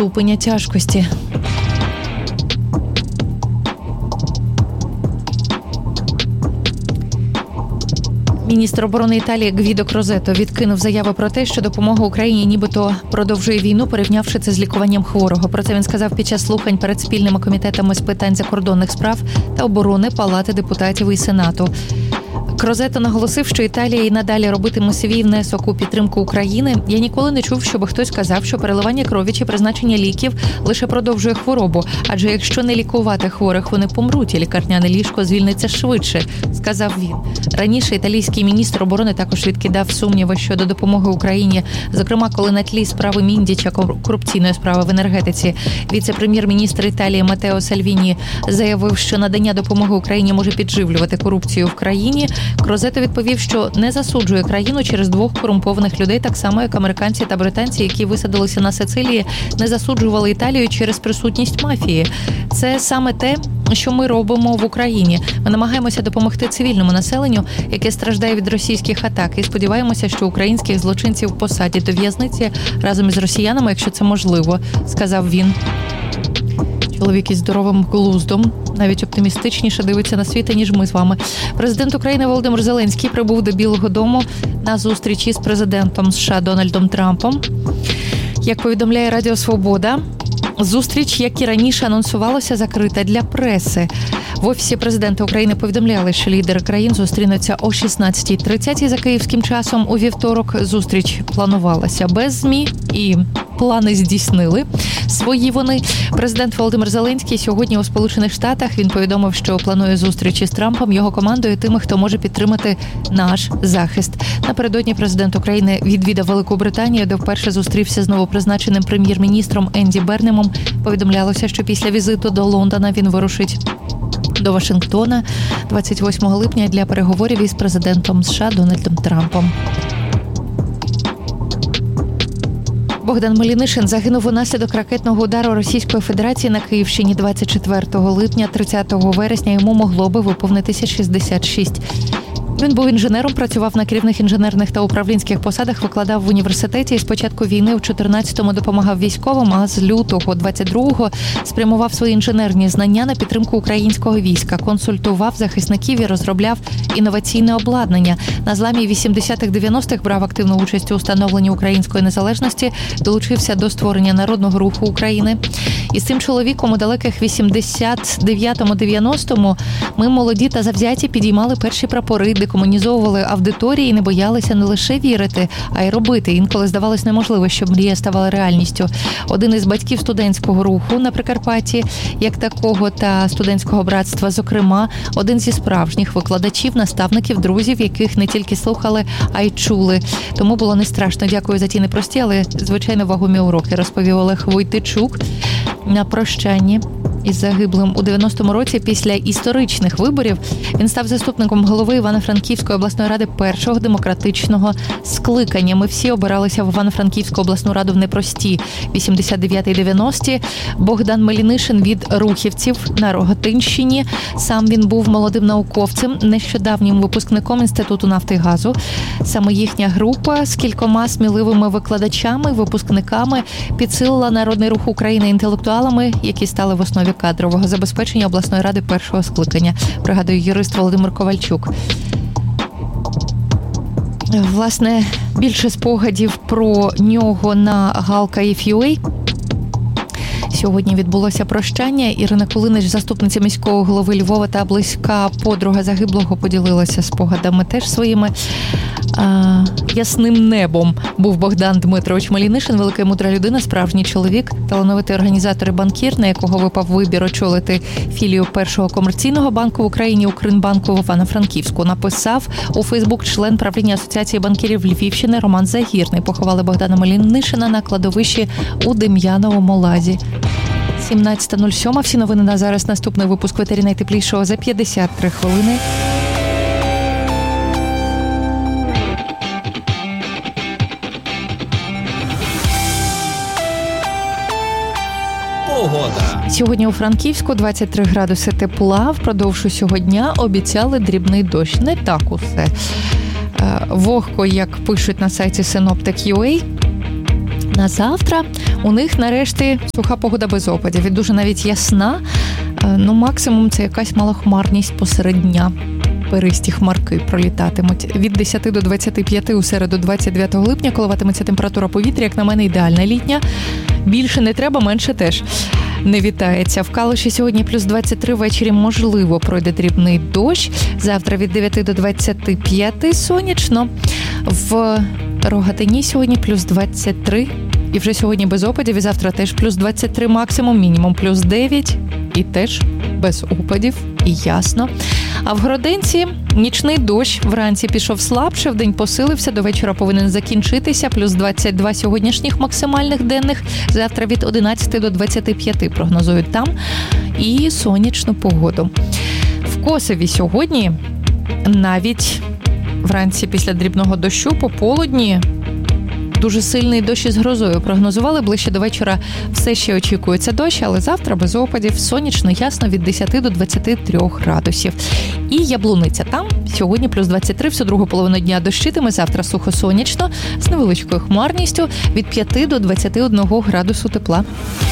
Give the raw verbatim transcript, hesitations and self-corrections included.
ступеня тяжкості. Міністр оборони Італії Гвідо Крозето відкинув заяви про те, що допомога Україні нібито продовжує війну, порівнявши це з лікуванням хворого. Про це він сказав під час слухань перед спільними комітетами з питань закордонних справ та оборони Палати депутатів і Сенату. Крозето наголосив, що Італія і надалі робитиме свій внесок у підтримку України. Я ніколи не чув, щоб хтось казав, що переливання крові чи призначення ліків лише продовжує хворобу. Адже якщо не лікувати хворих, вони помруть, і лікарняне ліжко звільниться швидше, сказав він. Раніше італійський міністр оборони також відкидав сумніви щодо допомоги Україні, зокрема, коли на тлі справи Міндіча, корупційної справи в енергетиці, віце-прем'єр-міністр Італії Матео Сальвіні заявив, що надання допомоги Україні може підживлювати корупцію в країні. Крозето відповів, що не засуджує країну через двох корумпованих людей, так само, як американці та британці, які висадилися на Сицилії, не засуджували Італію через присутність мафії. Це саме те, що ми робимо в Україні. Ми намагаємося допомогти цивільному населенню, яке страждає від російських атак, і сподіваємося, що українських злочинців посадять до в'язниці разом із росіянами, якщо це можливо, сказав він. Чоловік із здоровим глуздом навіть оптимістичніше дивиться на світ, ніж ми з вами. Президент України Володимир Зеленський прибув до Білого дому на зустрічі з президентом США Дональдом Трампом. Як повідомляє Радіо Свобода, зустріч, як і раніше анонсувалося, закрита для преси. В Офісі президента України повідомляли, що лідери країн зустрінуться о шістнадцятій тридцять за київським часом. У вівторок зустріч планувалася без ЗМІ, і плани здійснили свої вони. Президент Володимир Зеленський сьогодні у Сполучених Штатах. Він повідомив, що планує зустрічі з Трампом, його командою, тими, хто може підтримати наш захист. Напередодні президент України відвідав Велику Британію, де вперше зустрівся з новопризначеним прем'єр-міністром Енді Бернемом. Повідомлялося, що після візиту до Лондона він вирушить до Вашингтона двадцять восьмого липня для переговорів із президентом США Дональдом Трампом. Богдан Мелінишин загинув унаслідок ракетного удару Російської Федерації на Київщині двадцять четвертого липня. тридцятого вересня йому могло би виповнитися шістдесят шість. Він був інженером, працював на керівних інженерних та управлінських посадах, викладав в університеті і з початку війни в чотирнадцятому допомагав військовим, а з лютого двадцять другого спрямував свої інженерні знання на підтримку українського війська, консультував захисників і розробляв інноваційне обладнання. На зламі вісімдесятих-дев'яностих брав активну участь у встановленні української незалежності, долучився до створення Народного руху України. І з цим чоловіком у далеких вісімдесят дев'ятому-дев'яностому ми, молоді та завзяті, підіймали перші прапори, декомунізовували аудиторії і не боялися не лише вірити, а й робити. Інколи здавалось неможливо, щоб мрія ставала реальністю. Один із батьків студентського руху на Прикарпатті, як такого, та студентського братства, зокрема, один зі справжніх викладачів, наставників, друзів, яких не тільки слухали, а й чули. Тому було не страшно. Дякую за ті непрості, але, звичайно, вагомі уроки, розповів Олег Войтичук на прощанні із загиблим. У дев'яностому році після історичних виборів він став заступником голови Івано-Франківської обласної ради першого демократичного скликання. Ми всі обиралися в Івано-Франківську обласну раду в непрості вісімдесят дев'ятий-дев'яності. Богдан Мелінишин від Рухівців на Рогатинщині. Сам він був молодим науковцем, нещодавнім випускником Інституту нафти і газу. Саме їхня група з кількома сміливими викладачами, випускниками підсилила Народний рух України інтелектуалами, які стали в основі кадрового забезпечення обласної ради першого скликання, пригадує юрист Володимир Ковальчук. Власне, більше спогадів про нього на галка.ef.ua. Сьогодні відбулося прощання. Ірина Кулинич, заступниця міського голови Львова та близька подруга загиблого, поділилася спогадами теж своїми. А, ясним небом був Богдан Дмитрович Мелінишин, велика і мудра людина, справжній чоловік, талановитий організатор і банкір, на якого випав вибір очолити філію першого комерційного банку в Україні Укрбанку в Івано-Франківську. Написав у Фейсбук член правління Асоціації банкірів Львівщини Роман Загірний. Поховали Богдана Мелінишина на кладовищі у Дем'яновому Лазі. сімнадцята нуль сім. Всі новини на зараз. Наступний випуск «Ветері найтеплішого» за п'ятдесят три хвилини. Погода. Сьогодні у Франківську двадцять три градуси тепла. Впродовж усього дня обіцяли дрібний дощ. Не так усе. Вогко, як пишуть на сайті синоптик крапка ю а. На завтра у них нарешті суха погода без опадів. І дуже навіть ясна. Ну, максимум це якась малохмарність посеред дня. Перисті хмарки пролітатимуть. Від десяти до двадцяти п'яти у середу двадцять дев'ятого липня коливатиметься температура повітря, як на мене, ідеальна літня. Більше не треба, менше теж не вітається. В Калуші сьогодні плюс двадцять три, ввечері можливо пройде дрібний дощ. Завтра від дев'яти до двадцяти п'яти сонячно. В Рогатині сьогодні плюс двадцять три. І вже сьогодні без опадів, і завтра теж плюс двадцять три максимум, мінімум плюс дев'ять. І теж без опадів, і ясно. А в Гроденці нічний дощ вранці пішов слабше, вдень посилився, до вечора повинен закінчитися, плюс двадцять два сьогоднішніх максимальних денних, завтра від одинадцяти до двадцяти п'яти прогнозують там, і сонячну погоду. В Косові сьогодні навіть вранці після дрібного дощу пополудні дуже сильний дощ із грозою прогнозували. Ближче до вечора все ще очікується дощ, але завтра без опадів, сонячно, ясно, від десяти до двадцяти трьох градусів. І Яблуниця там сьогодні плюс двадцять три, всю другу половину дня дощитиме, завтра сухо-сонячно, з невеличкою хмарністю від п'яти до двадцяти одного градусу тепла.